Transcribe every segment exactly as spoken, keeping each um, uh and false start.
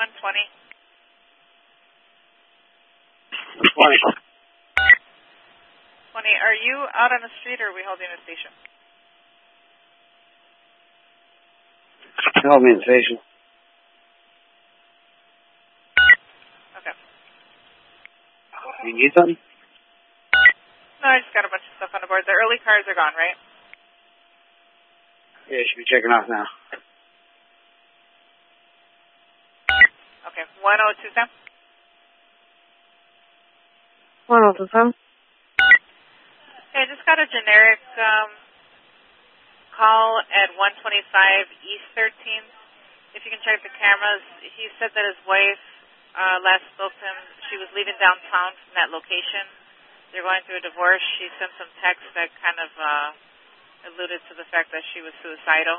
one twenty. twenty. twenty. Are you out on the street or are we holding a station? Hold me in the station. Okay. You need something? No, I just got a bunch of stuff on the board. The early cars are gone, right? Yeah, you should be checking off now. Okay. one oh two Sam. one oh two Sam. Okay, I just got a generic um, call at one twenty-five East thirteenth. If you can check the cameras, he said that his wife uh, last spoke to him. She was leaving downtown from that location. They're going through a divorce. She sent some text that kind of uh, alluded to the fact that she was suicidal.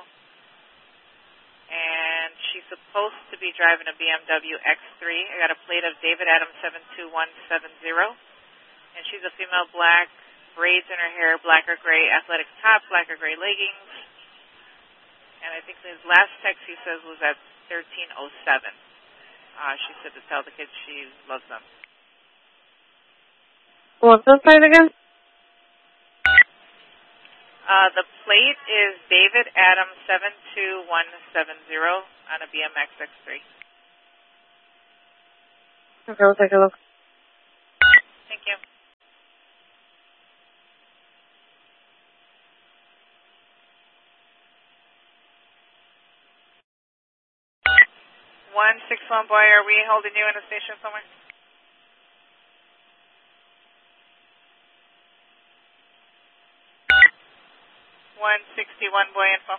And she's supposed to be driving a B M W X three. I got a plate of David Adams seven two one seven zero. And she's a female, black, braids in her hair, black or gray, athletic top, black or gray leggings. And I think his last text he says was at thirteen oh seven. Uh, she said to tell the kids she loves them. What's the plate again? Uh, the plate is David Adams seven two one seven zero on a B M X X three. Okay, we'll take a look. Thank you. one six one boy, are we holding you in a station somewhere? one sixty-one boy info.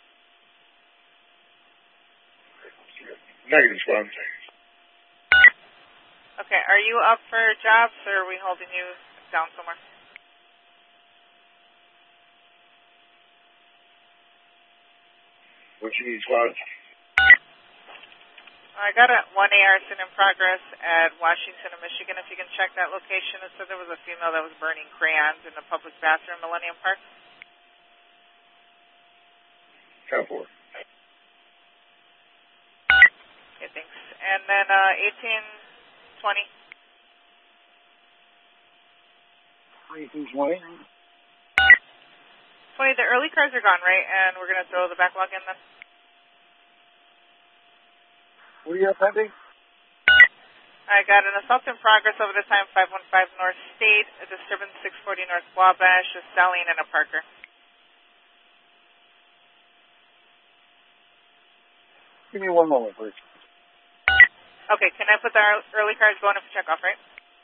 Negative one. Okay, are you up for jobs or are we holding you down somewhere? What you need, squad? I got a one A arson in progress at Washington and Michigan. If you can check that location, it said there was a female that was burning crayons in the public bathroom, Millennium Park. ten four. Okay, thanks. And then uh, eighteen twenty. eighteen twenty. twenty, the early cars are gone, right? And we're going to throw the backlog in then? What do you have pending? I got an assault in progress over the time five one five North State, a disturbance six forty North Wabash, a Stelling, and a Parker. Give me one moment, please. Okay, can I put the early cars going for check off, right?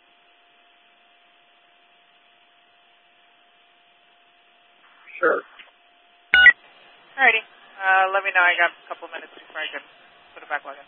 Sure. Alrighty. Uh, let me know. I got a couple minutes before I can put a backlog in.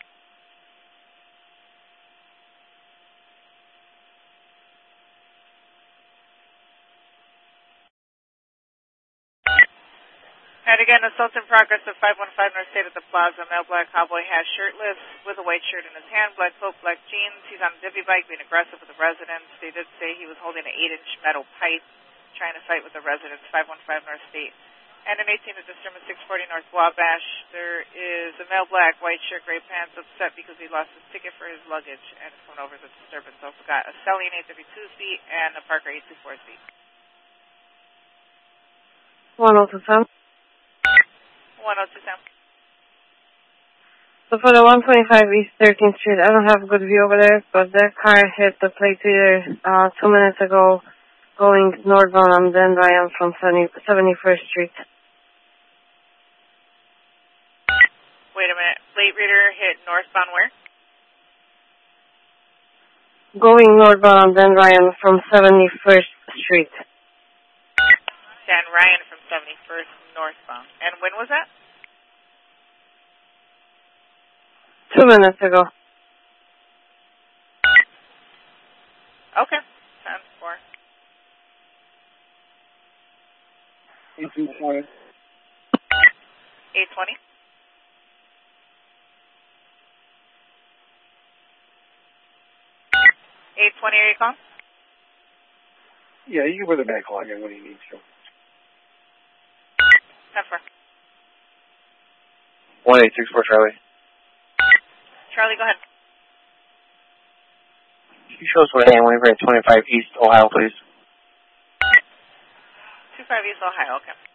And again, assault in progress of five one five North State at the Plaza. Male black cowboy hat shirtless with a white shirt in his hand, black coat, black jeans. He's on a divvy bike being aggressive with the residents. They did say he was holding an eight inch metal pipe trying to fight with the residents, five one five North State. And an eighteen at disturbance six forty North Wabash. There is a male black, white shirt, gray pants, upset because he lost his ticket for his luggage and is coming over the disturbance. Also got a Stelling eight thirty-two speed and a Parker eight twenty-four speed. one oh two Sam. one oh two Sam. So for the one twenty-five East thirteenth Street, I don't have a good view over there, but that car hit the plate either uh, two minutes ago going northbound on Dandelion from seventy-first Street. Wait a minute. Plate reader hit northbound where? Going northbound on Dandelion from seventy-first Street. Dan Ryan from seventy-first northbound. And when was that? Two minutes ago. Okay. ten four. eighteen twenty. eight twenty. eight twenty, are you calling? Yeah, you can put the backlog in when you need to. ten four. one eight six four Charlie. Charlie, go ahead. Can you show us what hand waiver at twenty-five East Ohio, please? twenty-five East Ohio, okay.